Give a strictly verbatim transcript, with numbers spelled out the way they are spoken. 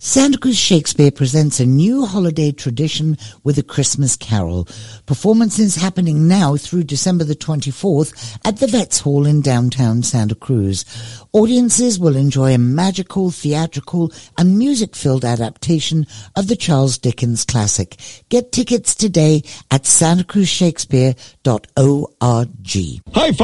Santa Cruz Shakespeare presents a new holiday tradition with a Christmas carol. Performances happening now through December the twenty-fourth at the Vets Hall in downtown Santa Cruz. Audiences will enjoy a magical, theatrical, and music-filled adaptation of the Charles Dickens classic. Get tickets today at santa cruz shakespeare dot org. Hi,